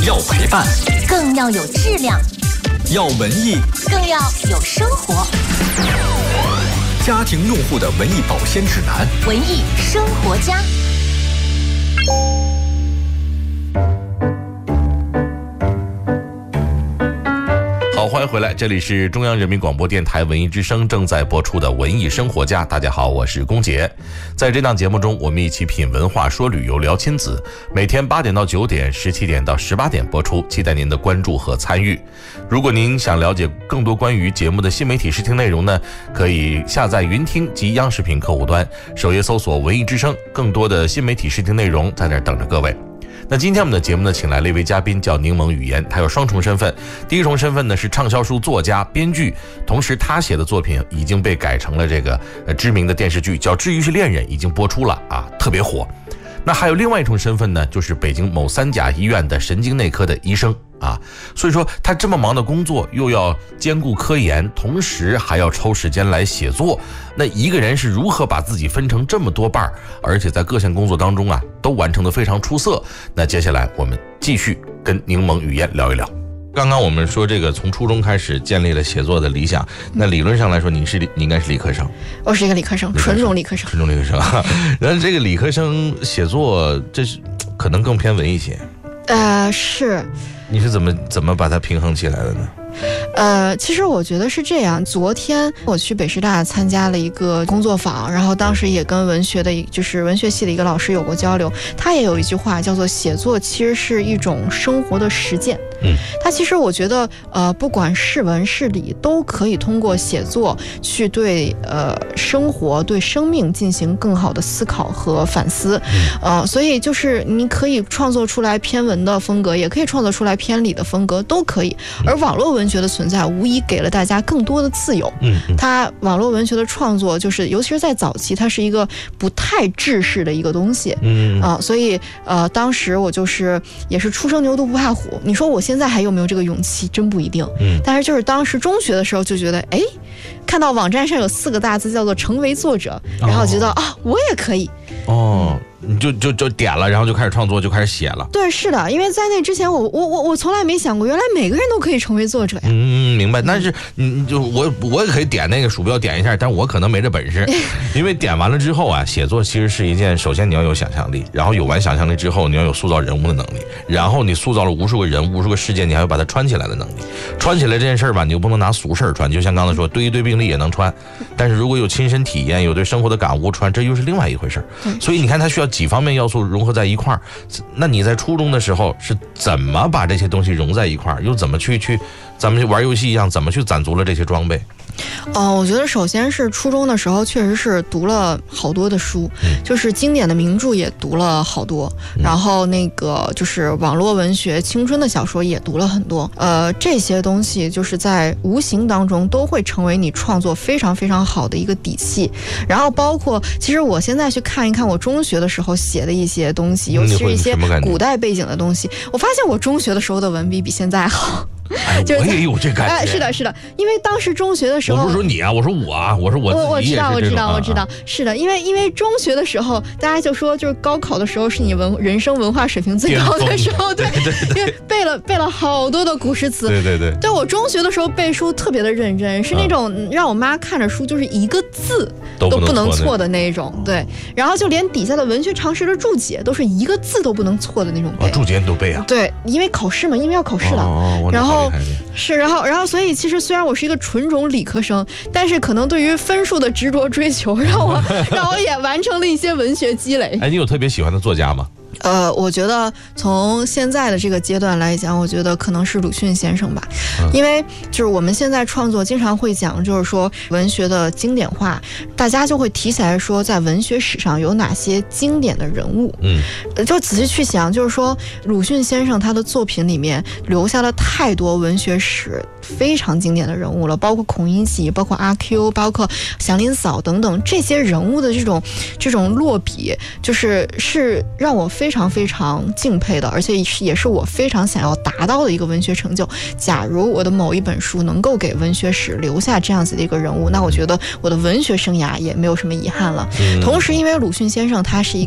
要陪伴， 更要有质量； 要文艺， 更要有生活。 家庭用户的文艺保鲜指南， 文艺生活家。 好，欢迎回来，这里是中央人民广播电台文艺之声正在播出的文艺生活家。大家好，我是龚杰。在这档节目中，我们一起品文化，说旅游，聊亲子，每天8点到9点，17点到18点播出，期待您的关注和参与。如果您想了解更多关于节目的新媒体视听内容呢，可以下载云听及央视频客户端，首页搜索文艺之声，更多的新媒体视听内容在那儿等着各位。那今天我们的节目呢，请来了一位嘉宾，叫柠檬语言，他有双重身份。第一重身份呢是畅销书作家、编剧，同时他写的作品已经被改成了这个知名的电视剧，叫《治愈系恋人》，已经播出了啊，特别火。那还有另外一重身份呢，就是北京某3甲医院的神经内科的医生啊。所以说他这么忙的工作，又要兼顾科研，同时还要抽时间来写作。那一个人是如何把自己分成这么多半，而且在各项工作当中啊，都完成得非常出色？那接下来我们继续跟柠檬语言聊一聊。刚刚我们说这个从初中开始建立了写作的理想，那理论上来说你应该是理科生。 我是一个理科生，纯种理科生。 纯种理科生。然后这个理科生写作，这是可能更偏文艺些。 是。 你是怎么把它平衡起来的呢？ 其实我觉得是这样。昨天我去北师大参加了一个工作坊，然后当时也跟文学系的一个老师有过交流。他也有一句话叫做写作其实是一种生活的实践。他其实我觉得不管是文是理，都可以通过写作去对生活对生命进行更好的思考和反思。所以就是你可以创作出来偏文的风格，也可以创作出来偏理的风格，都可以。而网络文学的存在无疑给了大家更多的自由。它网络文学的创作就是尤其是在早期，它是一个不太制式的一个东西。所以当时我也是初生牛犊不怕虎。你说我现在还有没有这个勇气，真不一定。但是就是当时中学的时候就觉得，看到网站上有4个大字叫做成为作者，然后觉得我也可以。 你就点了，然后就开始创作，就开始写了。 对，是的，因为在那之前我从来没想过，原来每个人都可以成为作者呀。 明白。但是我也可以点那个鼠标点一下，但我可能没这本事。因为点完了之后啊，写作其实是一件，首先你要有想象力，然后有完想象力之后，你要有塑造人物的能力，然后你塑造了无数个人、无数个事件，你还要把它穿起来的能力。穿起来这件事儿吧，你又不能拿俗事儿穿，就像刚才说，对一对病例也能穿，但是如果有亲身体验，有对生活的感悟穿，这又是另外一回事儿。所以你看，它需要几方面要素融合在一块儿。那你在初中的时候是怎么把这些东西融在一块儿，又怎么去咱们玩游戏一样，怎么去攒足了这些装备？ 我觉得首先是初中的时候确实是读了好多的书，就是经典的名著也读了好多，然后那个就是网络文学青春的小说也读了很多。这些东西就是在无形当中都会成为你创作非常非常好的一个底气。然后包括其实我现在去看一看我中学的时候写的一些东西，尤其是一些古代背景的东西，我发现我中学的时候的文笔比现在好。 我也有这感觉。 是的，因为当时中学的时候， 我不是说你啊，我说我啊，我说我自己也是这种。 我知道，是的，因为中学的时候，大家就说就是高考的时候是你人生文化水平最高的时候，对，因为背了好多的古诗词，对，我中学的时候背书特别的认真，是那种让我妈看着书就是一个字都不能错的那种，对，然后就连底下的文学常识的注解都是一个字都不能错的那种背。 注解你都背啊？ 对，因为考试嘛，因为要考试了，然后。然后所以其实虽然我是一个纯种理科生，但是可能对于分数的执着追求，让我也完成了一些文学积累。 你有特别喜欢的作家吗？ 我觉得从现在的这个阶段来讲，我觉得可能是鲁迅先生吧。因为就是我们现在创作经常会讲，就是说文学的经典化，大家就会提起来说在文学史上有哪些经典的人物。就仔细去想，就是说鲁迅先生他的作品里面留下了太多文学史非常经典的人物了，包括孔乙己，包括阿 Q， 包括祥林嫂等等，这些人物的这种落笔，是让我非常非常敬佩的，而且也是我非常想要达到的一个文学成就。假如我的某一本书能够给文学史留下这样子的一个人物，那我觉得我的文学生涯也没有什么遗憾了。同时因为鲁迅先生他是一个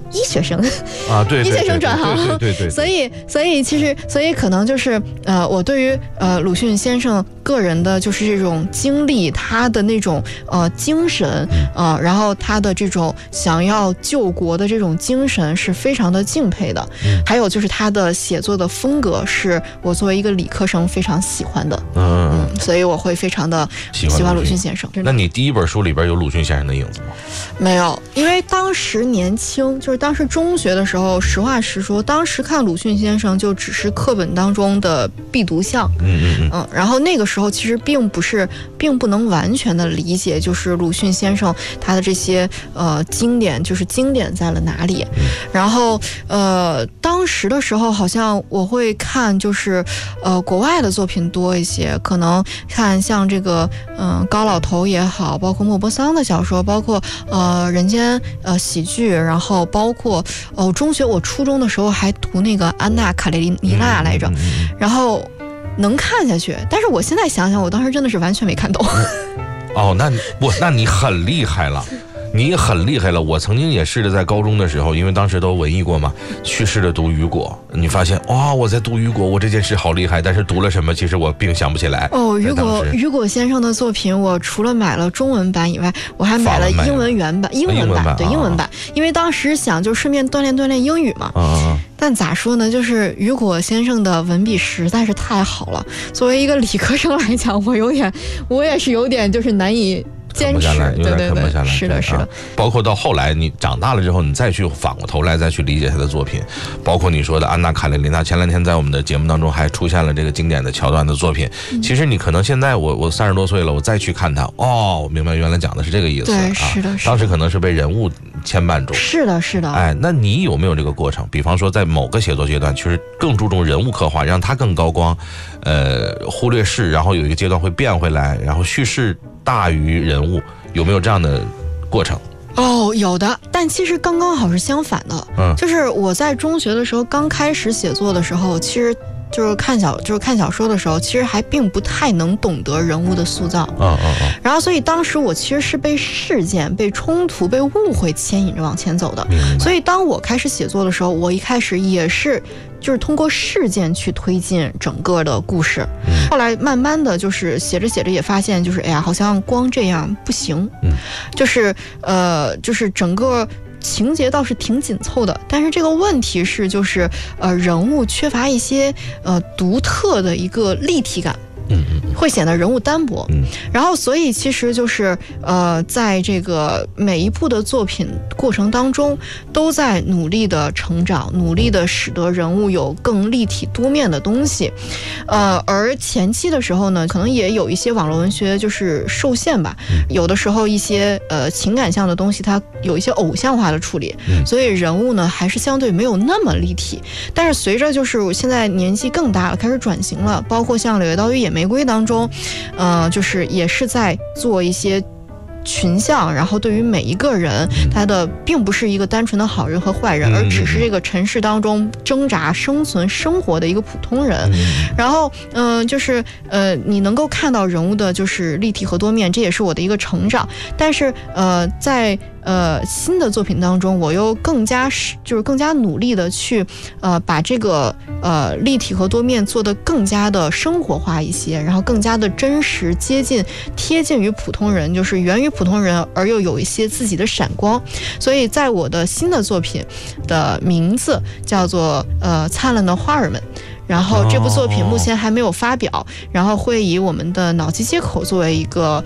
医学生啊，对， 医学生转行， 对， 所以可能就是我对于鲁迅先生个人的就是这种经历，他的那种精神然后他的这种想要救国的这种精神是非常的敬佩的。还有就是他的写作的风格是我作为一个理科生非常喜欢的。所以我会非常的喜欢鲁迅先生。 那你第一本书里边有鲁迅先生的影子吗？ 没有，因为当时年轻，就是当时中学的时候，实话实说，当时看鲁迅先生就只是课本当中的必读项。然后那个时候其实并不能完全的理解，就是鲁迅先生他的这些经典，就是经典在了哪里。然后当时的时候好像我会看就是国外的作品多一些，可能看像这个高老头也好，包括莫泊桑的小说，包括人间喜剧，然后包括我初中的时候还读那个安娜卡列尼娜来着，然后能看下去，但是我现在想想，我当时真的是完全没看懂。 那你很厉害了。你很厉害了，我曾经也试着在高中的时候，因为当时都文艺过嘛，去试着读雨果。你发现我在读雨果，我这件事好厉害，但是读了什么，其实我并想不起来。 雨果先生的作品，我除了买了中文版以外，我还买了英文版，英文版，因为当时想就顺便锻炼英语嘛。但咋说呢，就是雨果先生的文笔实在是太好了，作为一个理科生来讲，我也是有点就是难以坚持，对，是的。 包括到后来你长大了之后，你再去反过头来再去理解他的作品，包括你说的安娜卡列尼娜，前两天在我们的节目当中还出现了这个经典的桥段的作品。其实你可能现在我30多岁了，我再去看它，我明白原来讲的是这个意思。 对，是的。 当时可能是被人物牵绊住。是的。哎，那你有没有这个过程？比方说在某个写作阶段，其实更注重人物刻画，让它更高光，忽略事，然后有一个阶段会变回来，然后叙事大于人物，有没有这样的过程？ 有的，但其实刚刚好是相反的。就是我在中学的时候刚开始写作的时候，其实就是看小说的时候，其实还并不太能懂得人物的塑造。然后所以当时我其实是被事件、被冲突、被误会牵引着往前走的。所以当我开始写作的时候，我一开始也是就是通过事件去推进整个的故事。后来慢慢的就是写着也发现，就是好像光这样不行。就是整个情节倒是挺紧凑的，但是这个问题是就是人物缺乏一些独特的一个立体感。会显得人物单薄。然后所以其实就是在这个每一部的作品过程当中，都在努力的成长，努力的使得人物有更立体多面的东西。而前期的时候呢，可能也有一些网络文学就是受限吧，有的时候一些情感上的东西它有一些偶像化的处理，所以人物呢还是相对没有那么立体。但是随着就是我现在年纪更大了，开始转型了，包括像《柳叶刀与野玫瑰》当中，就是也是在做一些群像，然后对于每一个人，他的并不是一个单纯的好人和坏人，而只是这个尘世当中挣扎生存生活的一个普通人。然后就是你能够看到人物的就是立体和多面，这也是我的一个成长。但是在新的作品当中，我又更加努力的去把这个立体和多面做得更加的生活化一些，然后更加的真实贴近于普通人，就是源于普通人而又有一些自己的闪光。所以在我的新的作品的名字叫做灿烂的花儿们，然后这部作品目前还没有发表，然后会以我们的脑机接口作为一个